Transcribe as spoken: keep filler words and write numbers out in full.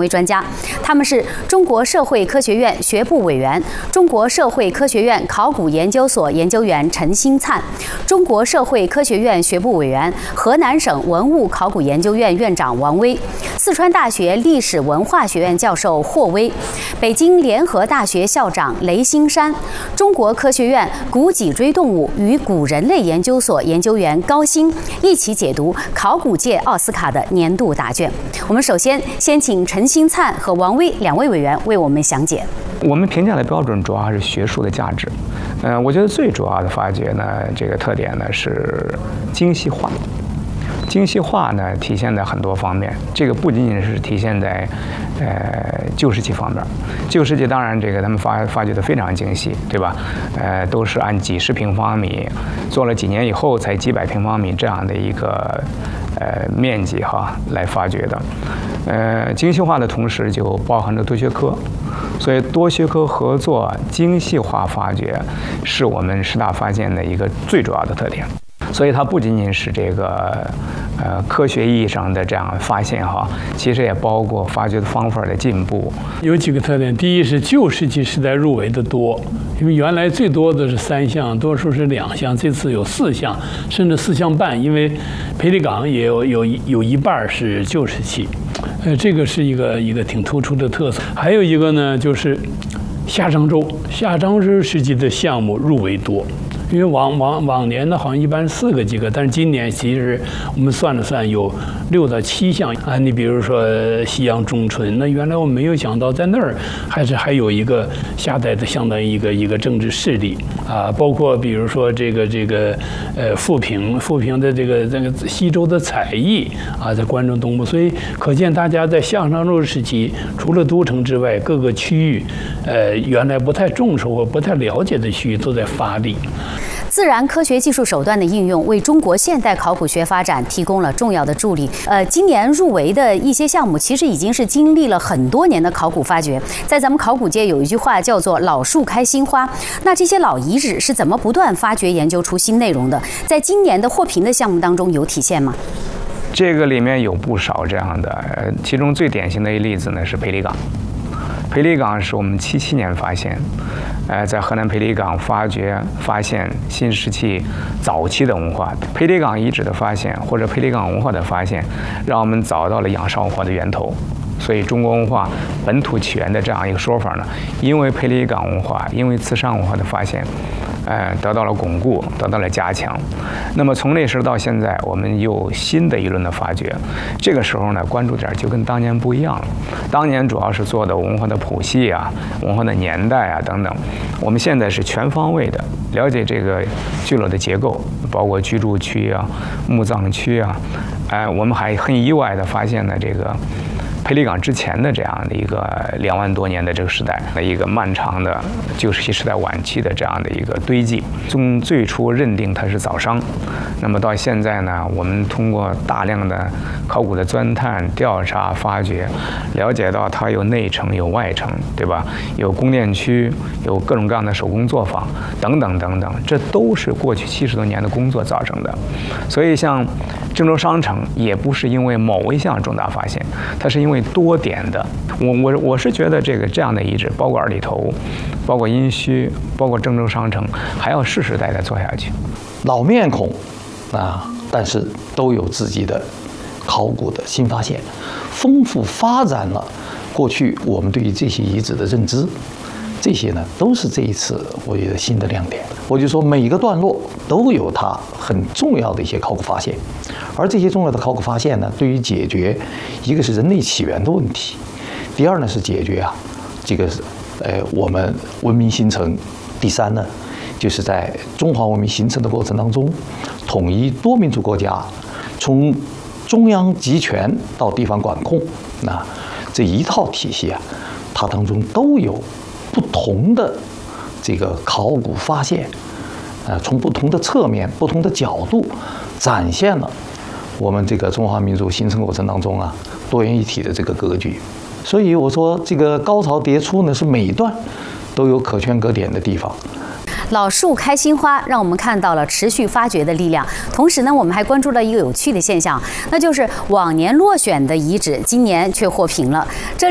位专家，他们是中国社会科学院学部委员、中国社会科学院考古研究所研究员陈新灿，中国社会科学院学部委员、河南省文物考古研究院院长王威，四川大学历史文化学院教授霍威，北京联合大学校长雷兴山，中国科学院古脊椎动物与古人类研究所研究员高鑫一起解读考古界奥斯卡的年度答卷。我们首先先请陈新灿和王威两位委员为我们详解。 我们评价的标准主要还是学术的价值。嗯、呃，我觉得最主要的发掘呢，这个特点呢是精细化。精细化呢，体现在很多方面。这个不仅仅是体现在，呃，旧石器方面。旧石器当然，这个他们发发掘的非常精细，对吧？呃，都是按几十平方米，做了几年以后才几百平方米这样的一个呃面积哈来发掘的。呃，精细化的同时就包含着多学科，所以多学科合作、精细化发掘是我们十大发现的一个最主要的特点。所以它不仅仅是这个呃科学意义上的这样发现哈，其实也包括发掘的方法的进步。 有几个特点，第一是旧石器时代入围的多，因为原来最多的是三项，多数是两项，这次有四项，甚至四项半，因为裴李岗也有有有一半是旧石器，呃，这个是一个一个挺突出的特色。还有一个呢，就是夏商周，夏商周时期的项目入围多。因为往往往年呢，好像一般四个几个，但是今年其实我们算了算，有六到七项啊。你比如说西洋中春，那原来我没有想到，在那儿还是还有一个夏代的相当于一个一个政治势力啊。包括比如说这个这个呃富平富平的这个这个西周的采邑啊，在关中东部，所以可见大家在夏商周时期，除了都城之外，各个区域呃原来不太重视或不太了解的区域都在发力。 自然科学技术手段的应用为中国现代考古学发展提供了重要的助力。呃，今年入围的一些项目，其实已经是经历了很多年的考古发掘。在咱们考古界有一句话叫做“老树开新花”。那这些老遗址是怎么不断发掘研究出新内容的？在今年的获评的项目当中有体现吗？ 这个里面有不少这样的，呃，其中最典型的一例子呢是裴李岗。裴李岗是我们七七年发现，呃，在河南裴李岗发掘发现新石器早期的文化。裴李岗遗址的发现或者裴李岗文化的发现，让我们找到了仰韶文化的源头。所以中国文化本土起源的这样一个说法呢，因为裴李岗文化，因为慈山文化的发现，呃，得到了巩固，得到了加强。那么从那时到现在，我们有新的一轮的发掘。这个时候呢，关注点就跟当年不一样了。当年主要是做的文化的谱系啊、文化的年代啊等等。我们现在是全方位的了解这个聚落的结构，包括居住区啊、墓葬区啊。哎、呃，我们还很意外的发现呢，这个裴李岗之前的这样的一个两万多年的这个时代的一个漫长的旧石器时代晚期的这样的一个堆积，从最初认定它是早商，那么到现在呢，我们通过大量的考古的钻探、调查、发掘，了解到它有内城、有外城，对吧？有宫殿区，有各种各样的手工作坊等等等等，这都是过去七十多年的工作造成的。所以像郑州商城也不是因为某一项重大发现，它是因为多点的。我我我是觉得这个这样的遗址，包括二里头，包括殷墟，包括郑州商城，还要世世代代做下去。 老面孔啊，但是都有自己的考古的新发现，丰富发展了过去我们对于这些遗址的认知。这些呢，都是这一次我觉得新的亮点。我就说每一个段落都有它很重要的一些考古发现，而这些重要的考古发现呢，对于解决一个是人类起源的问题，第二呢是解决啊这个呃我们文明形成，第三呢就是在中华文明形成的过程当中，统一多民族国家，从中央集权到地方管控，那这一套体系啊，它当中都有不同的这个考古发现，呃，从不同的侧面、不同的角度，展现了我们这个中华民族形成过程当中啊多元一体的这个格局。所以我说，这个高潮迭出呢，是每一段都有可圈可点的地方。 老树开新花，让我们看到了持续发掘的力量。同时呢，我们还关注到一个有趣的现象，那就是往年落选的遗址，今年却获评了。这